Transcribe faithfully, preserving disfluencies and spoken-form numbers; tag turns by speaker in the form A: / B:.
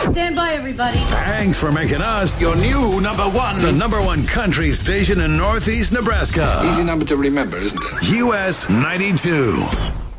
A: Stand by, everybody.
B: Thanks for making us
C: your new number one.
B: The number one country station in Northeast Nebraska.
C: Easy number to remember, isn't it?
B: U S ninety-two.